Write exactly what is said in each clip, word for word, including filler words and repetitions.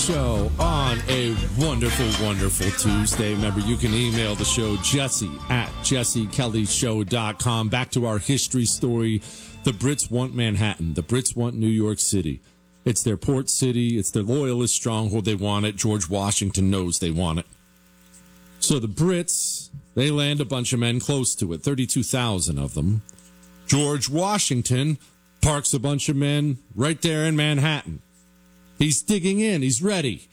Show on a wonderful, wonderful Tuesday. Remember, you can email the show, Jesse at jesse kelly show dot com. Back to our history story. The Brits want Manhattan. The Brits want New York City. It's their port city. It's their loyalist stronghold. They want it. George Washington knows they want it. So the Brits, they land a bunch of men close to it, thirty-two thousand of them. George Washington parks a bunch of men right there in Manhattan. He's digging in. He's ready.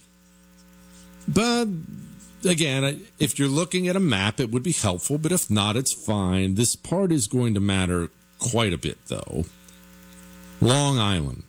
But, again, if you're looking at a map, it would be helpful. But if not, it's fine. This part is going to matter quite a bit, though. Long Island.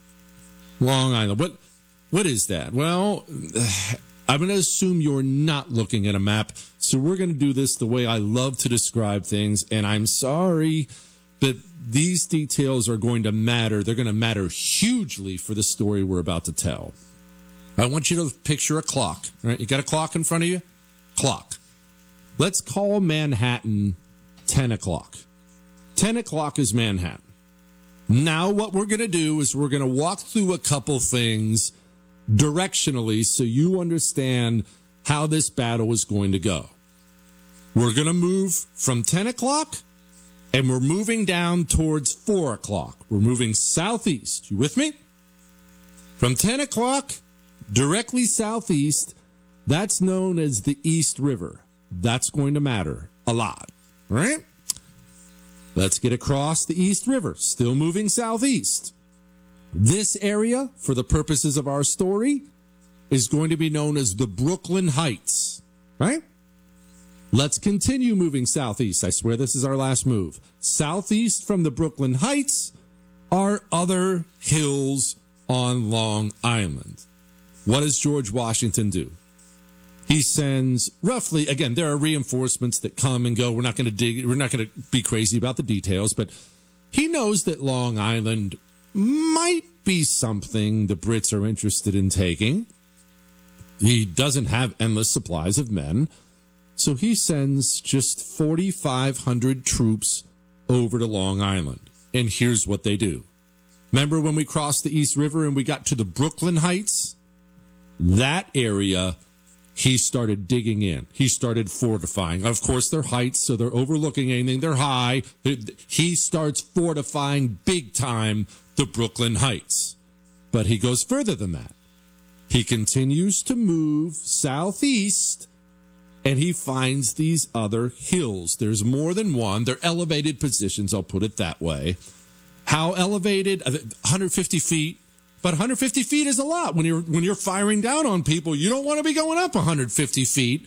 Long Island. What? What is that? Well, I'm going to assume you're not looking at a map. So we're going to do this the way I love to describe things. And I'm sorry that these details are going to matter. They're going to matter hugely for the story we're about to tell. I want you to picture a clock. Right? You got a clock in front of you? Clock. Let's call Manhattan ten o'clock. ten o'clock is Manhattan. Now what we're going to do is we're going to walk through a couple things directionally so you understand how this battle is going to go. We're going to move from ten o'clock and we're moving down towards four o'clock. We're moving southeast. You with me? From ten o'clock, directly southeast, that's known as the East River. That's going to matter a lot, right? Let's get across the East River, still moving southeast. This area, for the purposes of our story, is going to be known as the Brooklyn Heights, right? Let's continue moving southeast. I swear this is our last move. Southeast from the Brooklyn Heights are other hills on Long Island. What does George Washington do? He sends roughly, again, there are reinforcements that come and go. We're not going to dig, we're not going to be crazy about the details, but he knows that Long Island might be something the Brits are interested in taking. He doesn't have endless supplies of men. So he sends just forty-five hundred troops over to Long Island. And here's what they do. Remember when we crossed the East River and we got to the Brooklyn Heights? That area, he started digging in. He started fortifying. Of course, they're heights, so they're overlooking anything. They're high. He starts fortifying big time the Brooklyn Heights. But he goes further than that. He continues to move southeast, and he finds these other hills. There's more than one. They're elevated positions, I'll put it that way. How elevated? one hundred fifty feet. But one hundred fifty feet is a lot. When you're when you're firing down on people, you don't want to be going up one hundred fifty feet.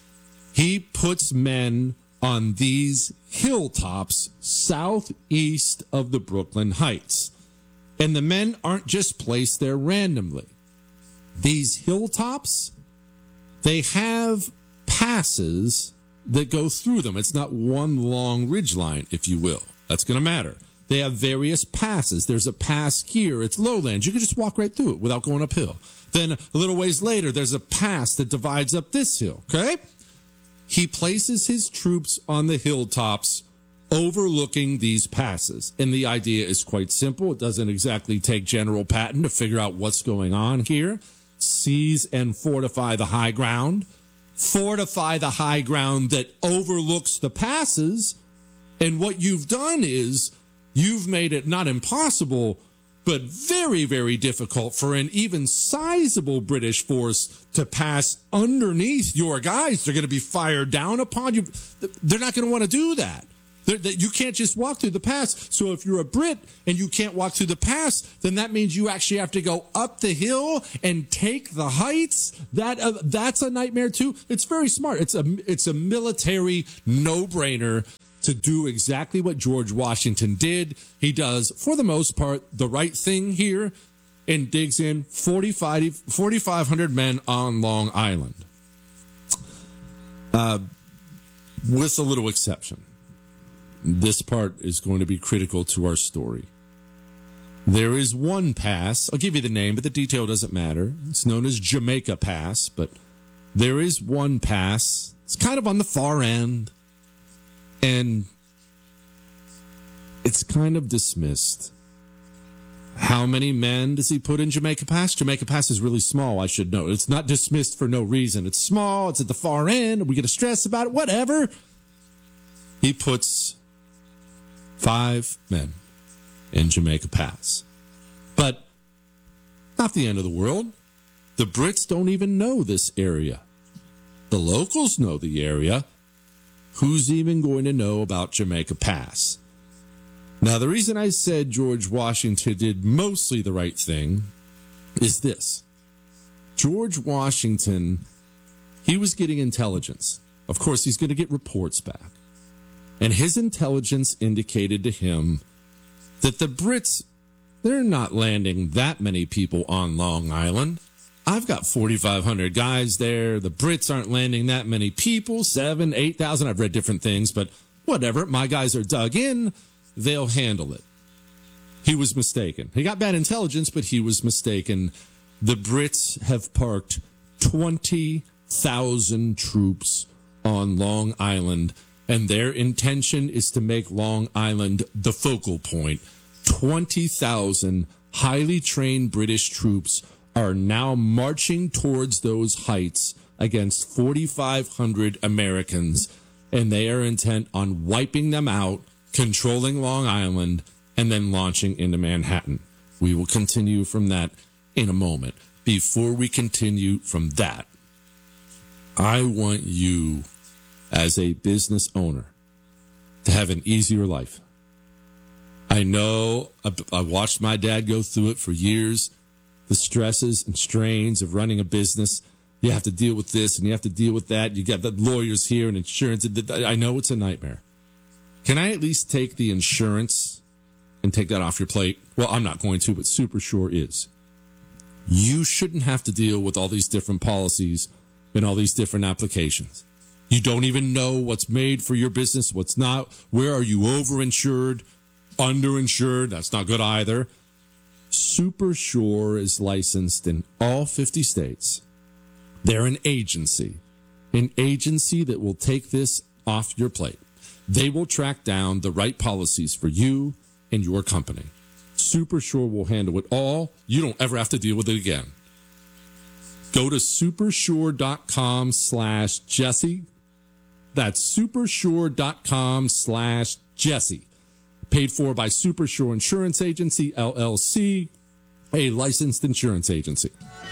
He puts men on these hilltops southeast of the Brooklyn Heights. And the men aren't just placed there randomly. These hilltops, they have passes that go through them. It's not one long ridgeline, if you will. That's going to matter. They have various passes. There's a pass here. It's lowlands. You can just walk right through it without going uphill. Then a little ways later, there's a pass that divides up this hill, okay? He places his troops on the hilltops overlooking these passes. And the idea is quite simple. It doesn't exactly take General Patton to figure out what's going on here. Seize and fortify the high ground. Fortify the high ground that overlooks the passes. And what you've done is you've made it not impossible, but very, very difficult for an even sizable British force to pass underneath your guys. They're going to be fired down upon you. They're not going to want to do that. They're, they, you can't just walk through the pass. So if you're a Brit and you can't walk through the pass, then that means you actually have to go up the hill and take the heights. That uh, that's a nightmare too. It's very smart. It's a it's a military no-brainer to do exactly what George Washington did. He does, for the most part, the right thing here and digs in forty-five hundred men on Long Island. Uh, with a little exception. This part is going to be critical to our story. There is one pass. I'll give you the name, but the detail doesn't matter. It's known as Jamaica Pass, but there is one pass. It's kind of on the far end. And it's kind of dismissed. How many men does he put in Jamaica Pass? Jamaica Pass is really small, I should know. It's not dismissed for no reason. It's small. It's at the far end. We get to stress about it. Whatever. He puts five men in Jamaica Pass. But not the end of the world. The Brits don't even know this area. The locals know the area. Who's even going to know about Jamaica Pass? Now, the reason I said George Washington did mostly the right thing is this. George Washington, he was getting intelligence. Of course, he's going to get reports back. And his intelligence indicated to him that the Brits, they're not landing that many people on Long Island. I've got forty-five hundred guys there. The Brits aren't landing that many people, seven, eight thousand. I've read different things, but whatever. My guys are dug in. They'll handle it. He was mistaken. He got bad intelligence, but he was mistaken. The Brits have parked twenty thousand troops on Long Island, and their intention is to make Long Island the focal point. twenty thousand highly trained British troops are now marching towards those heights against forty-five hundred Americans, and they are intent on wiping them out, controlling Long Island, and then launching into Manhattan. We will continue from that in a moment. Before we continue from that, I want you, as a business owner, to have an easier life. I know I, I watched my dad go through it for years, the stresses and strains of running a business. You have to deal with this and you have to deal with that. You got the lawyers here and insurance. I know it's a nightmare. Can I at least take the insurance and take that off your plate? Well, I'm not going to, but Super Sure is. You shouldn't have to deal with all these different policies and all these different applications. You don't even know what's made for your business, what's not. Where are you overinsured, underinsured? That's not good either. Super Sure is licensed in all fifty states. They're an agency, an agency that will take this off your plate. They will track down the right policies for you and your company. Super Sure will handle it all. You don't ever have to deal with it again. Go to supersure.com slash Jesse. That's supersure.com slash Jesse. Paid for by Super Sure Insurance Agency, L L C, a licensed insurance agency.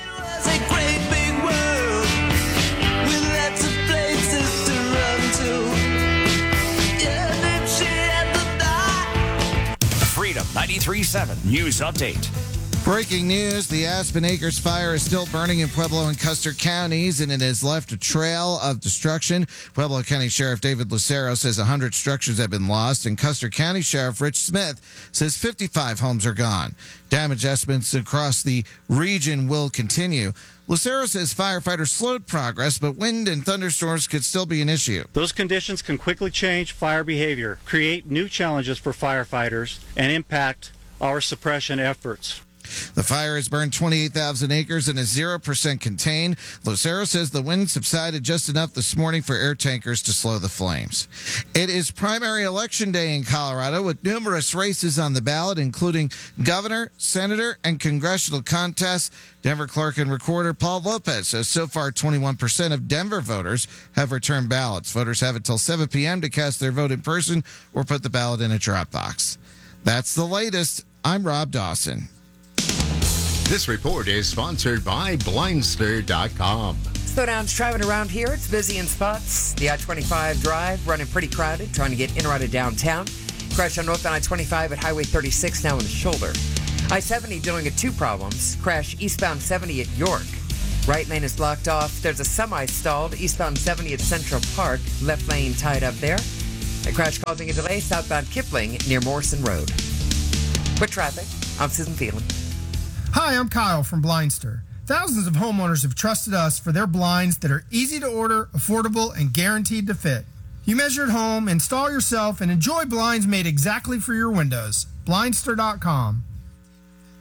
ninety-three point seven News Update. Breaking news, the Aspen Acres fire is still burning in Pueblo and Custer counties, and it has left a trail of destruction. Pueblo County Sheriff David Lucero says one hundred structures have been lost, and Custer County Sheriff Rich Smith says fifty-five homes are gone. Damage estimates across the region will continue. Lucero says firefighters slowed progress, but wind and thunderstorms could still be an issue. Those conditions can quickly change fire behavior, create new challenges for firefighters, and impact our suppression efforts. The fire has burned twenty-eight thousand acres and is zero percent contained. Lucero says the wind subsided just enough this morning for air tankers to slow the flames. It is primary election day in Colorado with numerous races on the ballot, including governor, senator, and congressional contests. Denver clerk and recorder Paul Lopez says so far twenty-one percent of Denver voters have returned ballots. Voters have until seven p.m. to cast their vote in person or put the ballot in a drop box. That's the latest. I'm Rob Dawson. This report is sponsored by Blindster dot com. Slowdowns driving around here. It's busy in spots. The I twenty-five drive running pretty crowded, trying to get in or out of downtown. Crash on northbound I twenty-five at Highway thirty-six now in the shoulder. I seventy dealing with two problems. Crash eastbound seventy at York. Right lane is blocked off. There's a semi stalled eastbound seventy at Central Park. Left lane tied up there. A crash causing a delay southbound Kipling near Morrison Road. With traffic, I'm Susan Phelan. Hi, I'm Kyle from Blindster. Thousands of homeowners have trusted us for their blinds that are easy to order, affordable, and guaranteed to fit. You measure at home, install yourself, and enjoy blinds made exactly for your windows. Blindster dot com.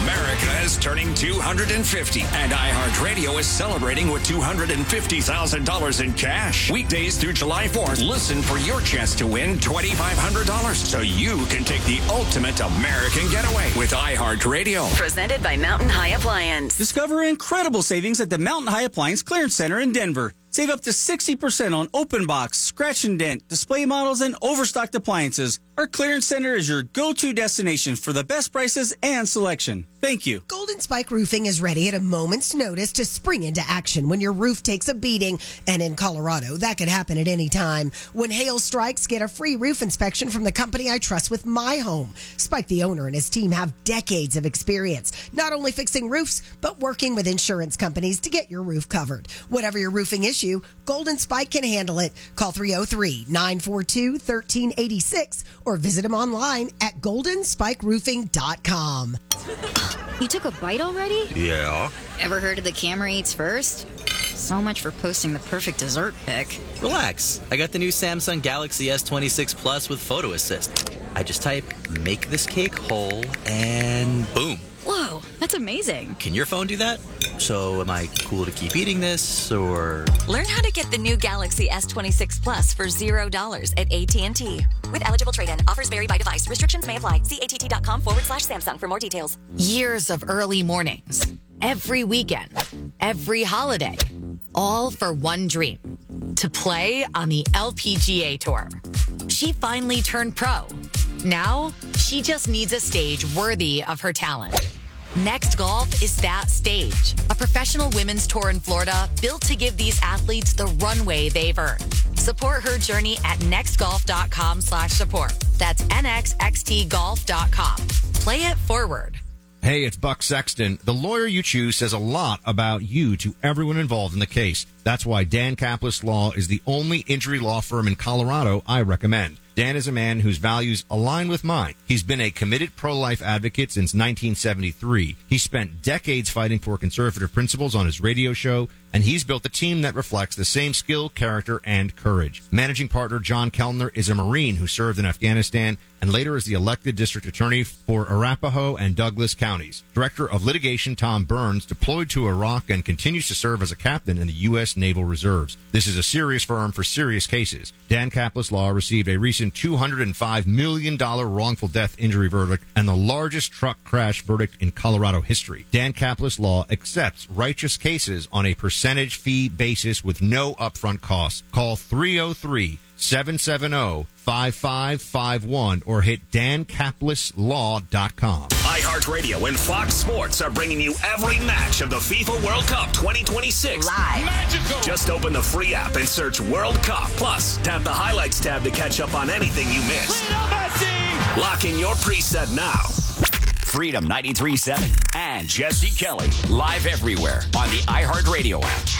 America is turning two hundred fifty, and iHeartRadio is celebrating with two hundred fifty thousand dollars in cash. Weekdays through July fourth, listen for your chance to win twenty-five hundred dollars so you can take the ultimate American getaway with iHeartRadio. Presented by Mountain High Appliance. Discover incredible savings at the Mountain High Appliance Clearance Center in Denver. Save up to sixty percent on open box, scratch and dent, display models, and overstocked appliances. Our clearance center is your go-to destination for the best prices and selection. Thank you. Golden Spike Roofing is ready at a moment's notice to spring into action when your roof takes a beating. And in Colorado, that could happen at any time. When hail strikes, get a free roof inspection from the company I trust with my home. Spike, the owner, and his team have decades of experience, not only fixing roofs, but working with insurance companies to get your roof covered. Whatever your roofing issue, Golden Spike can handle it. Call three oh three, nine four two, one three eight six or visit them online at golden spike roofing dot com. You took a bite already? Yeah. Ever heard of the camera eats first? So much for posting the perfect dessert pic. Relax. I got the new Samsung Galaxy S twenty-six Plus with Photo Assist. I just type, make this cake whole, and boom. Whoa, that's amazing. Can your phone do that? So am I cool to keep eating this, or... Learn how to get the new Galaxy S twenty-six Plus for zero dollars at A T and T. With eligible trade-in, offers vary by device. Restrictions may apply. See att.com forward slash Samsung for more details. Years of early mornings, every weekend, every holiday, all for one dream, to play on the L P G A Tour. She finally turned pro. Now, she just needs a stage worthy of her talent. Next Golf is that stage. A professional women's tour in Florida built to give these athletes the runway they've earned. Support her journey at nextgolf.com slash support. That's N X X T golf dot com. Play it forward. Hey, it's Buck Sexton. The lawyer you choose says a lot about you to everyone involved in the case. That's why Dan Kaplis Law is the only injury law firm in Colorado I recommend. Dan is a man whose values align with mine. He's been a committed pro-life advocate since nineteen seventy-three. He spent decades fighting for conservative principles on his radio show, and he's built a team that reflects the same skill, character, and courage. Managing partner John Kellner is a Marine who served in Afghanistan and later as the elected district attorney for Arapahoe and Douglas counties. Director of litigation Tom Burns deployed to Iraq and continues to serve as a captain in the U S Naval Reserves. This is a serious firm for serious cases. Dan Kaplis Law received a recent two hundred five million dollars wrongful death injury verdict and the largest truck crash verdict in Colorado history. Dan Kaplis Law accepts righteous cases on a percentage fee basis with no upfront costs. Call three oh three, seven seven zero, five five five one or hit dan kaplis law dot com. iHeartRadio and Fox Sports are bringing you every match of the FIFA World Cup twenty twenty-six. Live. Magical. Just open the free app and search World Cup. Plus, tap the highlights tab to catch up on anything you missed. Lock in your preset now. Freedom ninety-three point seven and Jesse Kelly live everywhere on the iHeartRadio app.